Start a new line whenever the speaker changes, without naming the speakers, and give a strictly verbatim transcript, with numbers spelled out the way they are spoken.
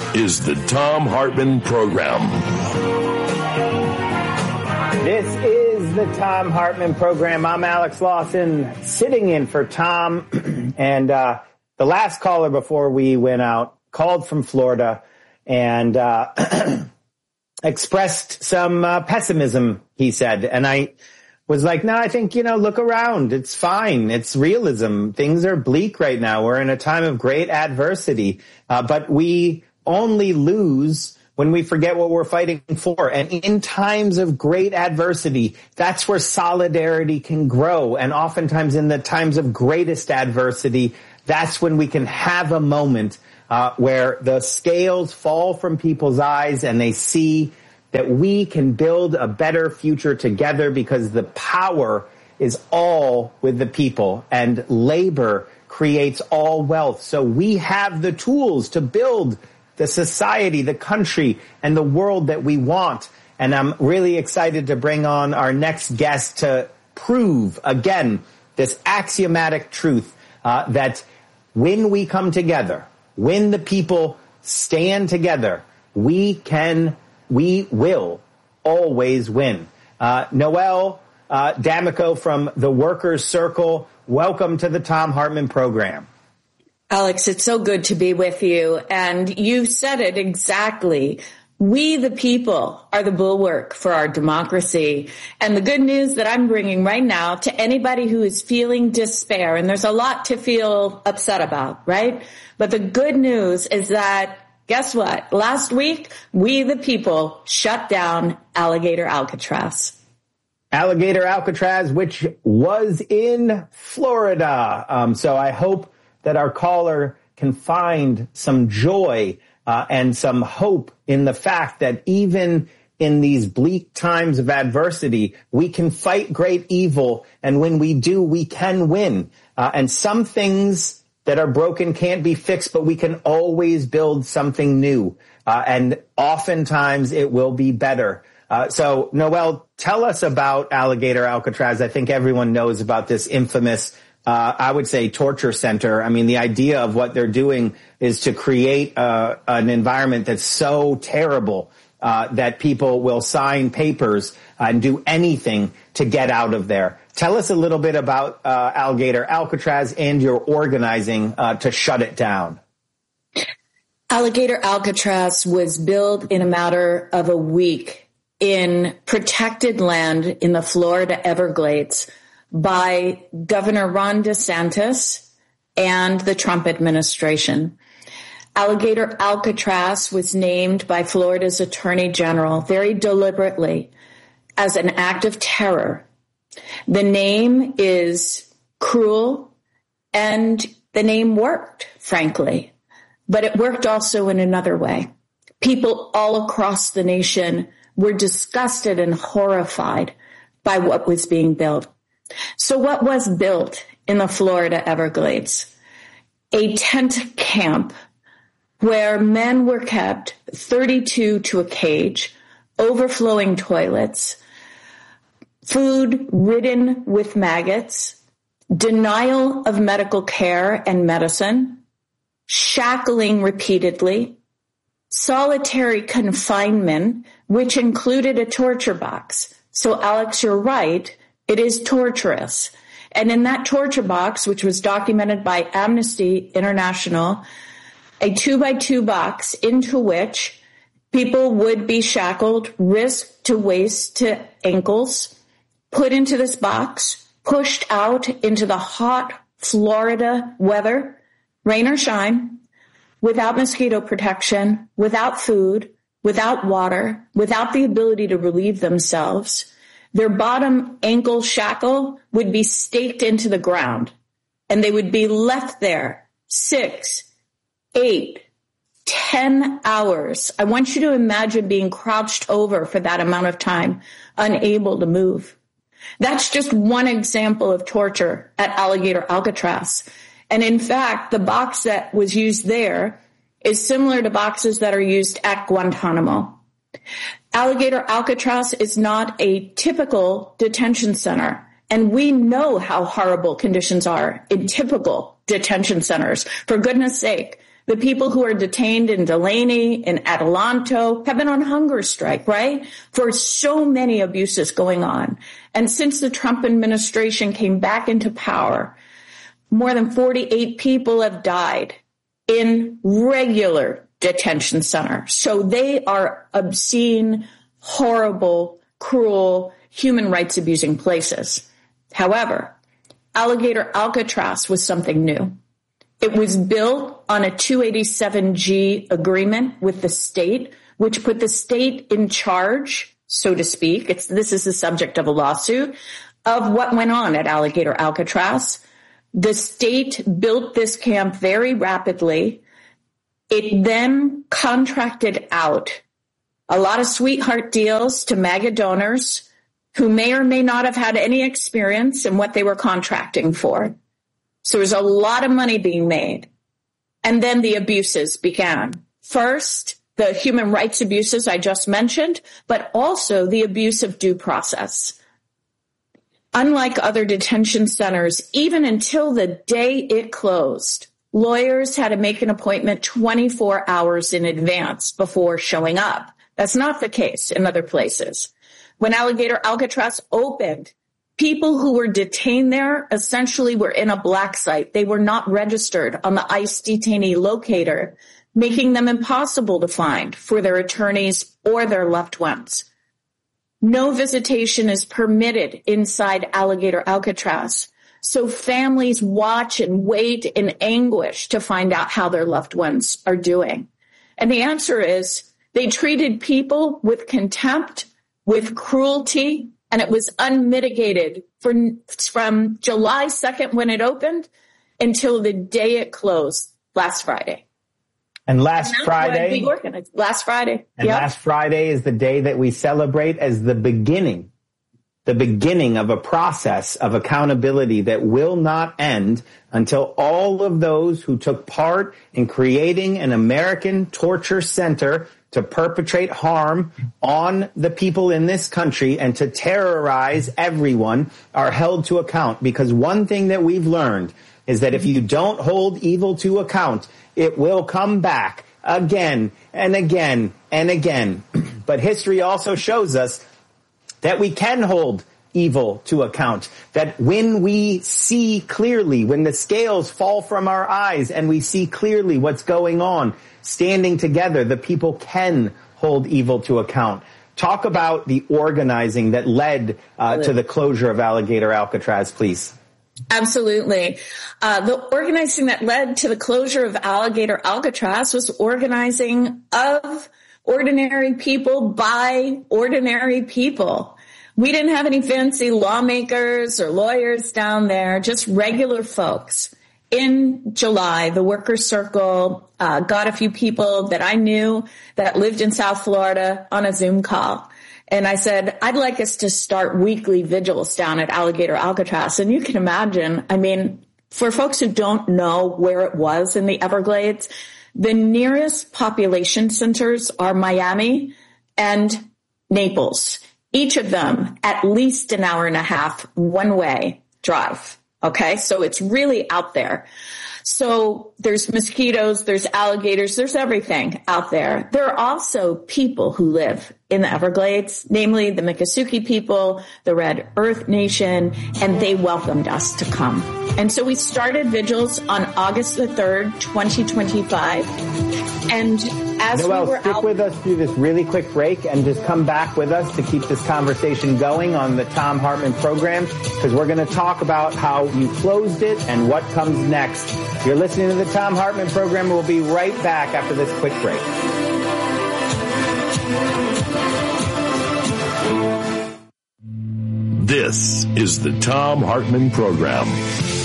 is the Thom Hartmann Program.
This is the Thom Hartmann Program. I'm Alex Lawson, sitting in for Tom. And uh, the last caller before we went out called from Florida and uh, expressed some uh, pessimism, he said. And I was like, no, I think, you know, look around. It's fine. It's realism. Things are bleak right now. We're in a time of great adversity. Uh, but we only lose when we forget what we're fighting for. And in times of great adversity, that's where solidarity can grow. And oftentimes in the times of greatest adversity, that's when we can have a moment uh, where the scales fall from people's eyes and they see that we can build a better future together, because the power is all with the people and labor creates all wealth. So we have the tools to build the society, the country, and the world that we want. And I'm really excited to bring on our next guest to prove again this axiomatic truth uh, that when we come together, when the people stand together, we can We will always win. Uh, Noelle uh, D'Amico from the Workers' Circle, welcome to the Thom Hartmann Program.
Alex, it's so good to be with you. And you said it exactly. We, the people, are the bulwark for our democracy. And the good news that I'm bringing right now to anybody who is feeling despair, and there's a lot to feel upset about, right? But the good news is that, guess what? Last week, we, the people, shut down Alligator Alcatraz.
Alligator Alcatraz, which was in Florida. Um, so I hope that our caller can find some joy uh, and some hope in the fact that even in these bleak times of adversity, we can fight great evil. And when we do, we can win. Uh, and some things that are broken can't be fixed, but we can always build something new. Uh, and oftentimes it will be better. Uh, so, Noelle, tell us about Alligator Alcatraz. I think everyone knows about this infamous, uh, I would say, torture center. I mean, the idea of what they're doing is to create uh, an environment that's so terrible uh, that people will sign papers and do anything to get out of there. Tell us a little bit about uh, Alligator Alcatraz and your organizing uh, to shut it down.
Alligator Alcatraz was built in a matter of a week in protected land in the Florida Everglades by Governor Ron DeSantis and the Trump administration. Alligator Alcatraz was named by Florida's Attorney General very deliberately as an act of terror. The name is cruel, and the name worked, frankly. But it worked also in another way. People all across the nation were disgusted and horrified by what was being built. So what was built in the Florida Everglades? A tent camp where men were kept, thirty-two to a cage, overflowing toilets, food ridden with maggots, denial of medical care and medicine, shackling repeatedly, solitary confinement, which included a torture box. So, Alex, you're right. It is torturous. And in that torture box, which was documented by Amnesty International, a two-by-two box into which people would be shackled, wrist to waist to ankles, put into this box, pushed out into the hot Florida weather, rain or shine, without mosquito protection, without food, without water, without the ability to relieve themselves. Their bottom ankle shackle would be staked into the ground, and they would be left there six, eight, ten hours. I want you to imagine being crouched over for that amount of time, unable to move. That's just one example of torture at Alligator Alcatraz. And in fact, the box that was used there is similar to boxes that are used at Guantanamo. Alligator Alcatraz is not a typical detention center, and we know how horrible conditions are in typical detention centers. For goodness sake, The people who are detained in Delaney, in Adelanto, have been on hunger strike, right? For so many abuses going on. And since the Trump administration came back into power, more than forty-eight people have died in regular detention centers. So they are obscene, horrible, cruel, human rights abusing places. However, Alligator Alcatraz was something new. It was built on a two eighty-seven G agreement with the state, which put the state in charge, so to speak. It's, this is the subject of a lawsuit of what went on at Alligator Alcatraz. The state built this camp very rapidly. It then contracted out a lot of sweetheart deals to MAGA donors who may or may not have had any experience in what they were contracting for. So there's a lot of money being made. And then the abuses began. First, the human rights abuses I just mentioned, but also the abuse of due process. Unlike other detention centers, even until the day it closed, lawyers had to make an appointment twenty-four hours in advance before showing up. That's not the case in other places. When Alligator Alcatraz opened, people who were detained there essentially were in a black site. They were not registered on the ICE detainee locator, making them impossible to find for their attorneys or their loved ones. No visitation is permitted inside Alligator Alcatraz, so families watch and wait in anguish to find out how their loved ones are doing. And the answer is they treated people with contempt, with cruelty, and it was unmitigated for, from July second when it opened until the day it closed last Friday.
And last
and
Friday,
we organized. Last Friday.
And
yep.
last Friday is the day that we celebrate as the beginning, the beginning of a process of accountability that will not end until all of those who took part in creating an American torture center to perpetrate harm on the people in this country and to terrorize everyone are held to account. Because one thing that we've learned is that if you don't hold evil to account, it will come back again and again and again. But history also shows us that we can hold evil to account, that when we see clearly, when the scales fall from our eyes and we see clearly what's going on, standing together, the people can hold evil to account. Talk about the organizing that led uh, to the closure of Alligator Alcatraz, please.
Absolutely. Uh, the organizing that led to the closure of Alligator Alcatraz was organizing of ordinary people by ordinary people. We didn't have any fancy lawmakers or lawyers down there, just regular folks. In July, the Workers' Circle uh, got a few people that I knew that lived in South Florida on a Zoom call. And I said, I'd like us to start weekly vigils down at Alligator Alcatraz. And you can imagine, I mean, for folks who don't know where it was in the Everglades, the nearest population centers are Miami and Naples. Each of them at least an hour and a half one-way drive. Okay, so it's really out there. So there's mosquitoes, there's alligators, there's everything out there. There are also people who live in the Everglades, namely the Miccosukee people, the Red Earth Nation, and they welcomed us to come. And so we started vigils on August the third, twenty twenty-five. And as
Noelle,
we were
stick
out-
with us through this really quick break and just come back with us to keep this conversation going on the Thom Hartmann program, because we're going to talk about how you closed it and what comes next. You're listening to the Thom Hartmann program. We'll be right back after this quick break.
This is the Thom Hartmann program.